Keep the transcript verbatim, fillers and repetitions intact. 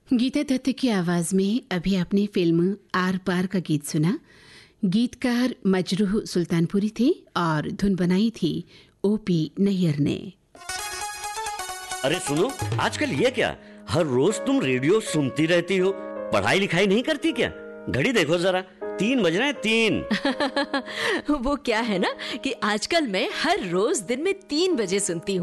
गीता दत्त की आवाज में अभी आपने फिल्म आर पार का गीत सुना। गीतकार मजरूह सुल्तानपुरी थे और धुन बनाई थी ओपी नैयर ने। अरे सुनो, आजकल ये क्या, हर रोज तुम रेडियो सुनती रहती हो, पढ़ाई लिखाई नहीं करती क्या? घड़ी देखो जरा, तीन बज रहे हैं, तीन। वो क्या है ना कि आजकल मैं हर रोज दिन में तीन बजे सुनती हूँ